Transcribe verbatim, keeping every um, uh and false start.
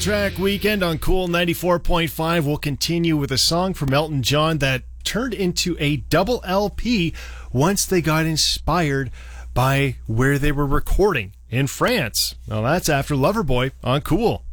Track Weekend on Cool ninety-four point five. We'll continue with a song from Elton John that turned into a double L P once they got inspired by where they were recording in France. Well, that's after Loverboy on Cool.